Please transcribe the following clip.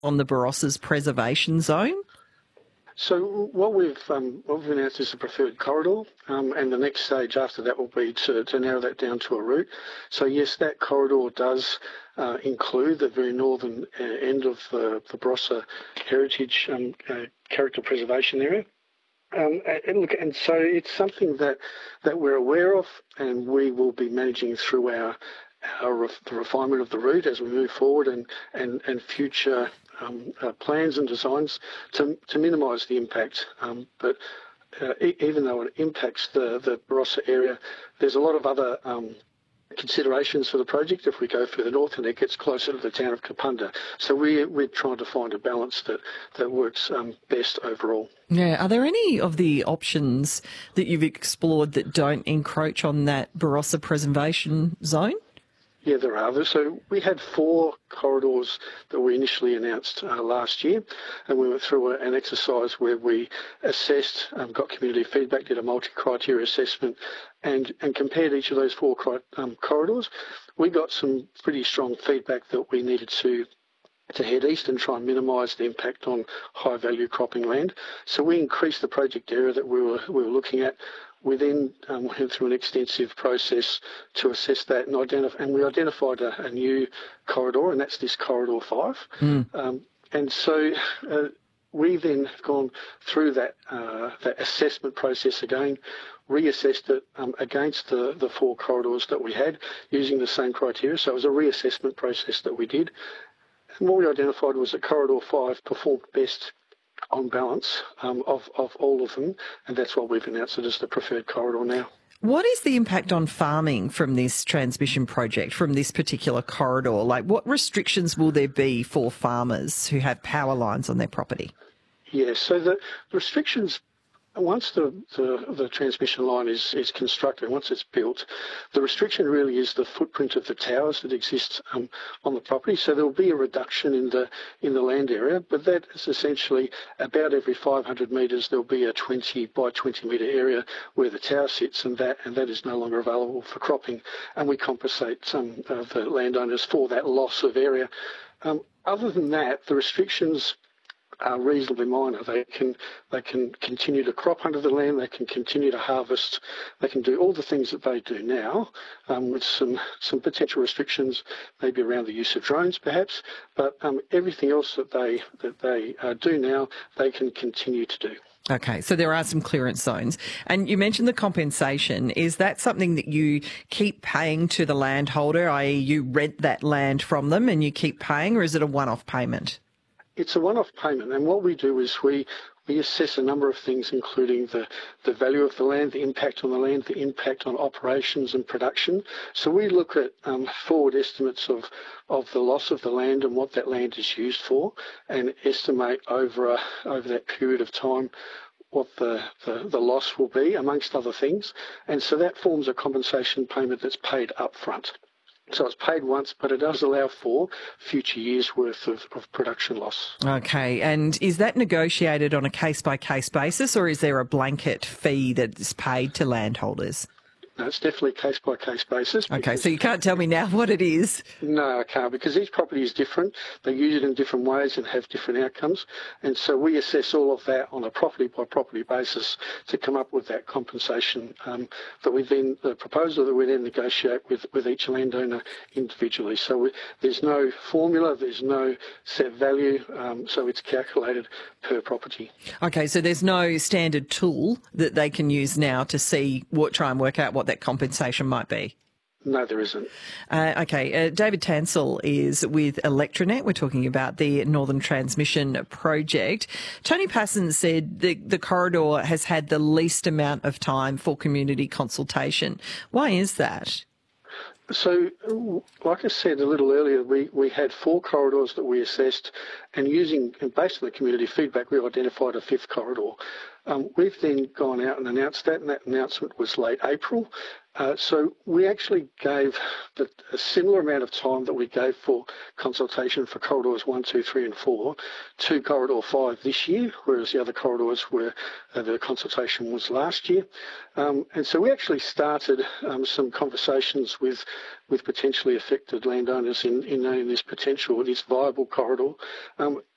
on the Barossa's preservation zone? So what we've announced is a preferred corridor, and the next stage after that will be to narrow that down to a route. So yes, that corridor does include the very northern end of the Barossa Heritage Character Preservation Area. And so it's something that we're aware of, and we will be managing through the refinement of the route as we move forward, and future plans and designs to minimise the impact. But even though it impacts the Barossa area, there's a lot of other considerations for the project if we go further north and it gets closer to the town of Kapunda. So we're trying to find a balance that works best overall. Yeah. Are there any of the options that you've explored that don't encroach on that Barossa preservation zone? Yeah, there are. So we had 4 corridors that we initially announced last year, and we went through an exercise where we assessed, got community feedback, did a multi-criteria assessment, and compared each of those 4 corridors. We got some pretty strong feedback that we needed to head east and try and minimise the impact on high-value cropping land. So we increased the project area that we were looking at. We then went through an extensive process to assess that, and we identified a new corridor, and that's this Corridor 5. And so we then have gone through that assessment process again, reassessed it against the 4 corridors that we had using the same criteria. So it was a reassessment process that we did. And what we identified was that Corridor 5 performed best on balance of all of them, and that's why we've announced it as the preferred corridor now. What is the impact on farming from this transmission project, from this particular corridor? Like, what restrictions will there be for farmers who have power lines on their property? Yeah, so the restrictions, once the transmission line is constructed, once it's built, the restriction really is the footprint of the towers that exist on the property. So there will be a reduction in the land area, but that is essentially about every 500 metres there'll be a 20 by 20 metre area where the tower sits, and that is no longer available for cropping, and we compensate some of the landowners for that loss of area. Other than that, the restrictions are reasonably minor. They can continue to crop under the land, they can continue to harvest, they can do all the things that they do now, with some potential restrictions maybe around the use of drones perhaps, but everything else that they do now, they can continue to do. Okay, so there are some clearance zones. And you mentioned the compensation. Is that something that you keep paying to the landholder, i.e. you rent that land from them and you keep paying, or is it a one-off payment? It's a one-off payment, and what we do is we assess a number of things, including the value of the land, the impact on the land, the impact on operations and production. So we look at forward estimates of the loss of the land and what that land is used for, and estimate over that period of time what the loss will be, amongst other things. And so that forms a compensation payment that's paid up front. So it's paid once, but it does allow for future years' worth of production loss. Okay, and is that negotiated on a case-by-case basis, or is there a blanket fee that's paid to landholders? No, it's definitely case-by-case basis. Okay, so you can't tell me now what it is? No, I can't, because each property is different. They use it in different ways and have different outcomes. And so we assess all of that on a property-by-property basis to come up with that compensation the proposal that we then negotiate with each landowner individually. So there's no formula, there's no set value, so it's calculated per property. Okay, so there's no standard tool that they can use now to try and work out what that compensation might be? No, there isn't. David Tansell is with Electranet. We're talking about the Northern Transmission Project. Tony Passon said the corridor has had the least amount of time for community consultation. Why is that? So, like I said a little earlier, we had 4 corridors that we assessed, and based on the community feedback, we identified a 5th corridor. We've then gone out and announced that, and that announcement was late April. So we actually gave a similar amount of time that we gave for consultation for corridors 1, 2, 3 and 4 to Corridor 5 this year, whereas the other corridors were the consultation was last year. And so we actually started some conversations with potentially affected landowners in this viable corridor.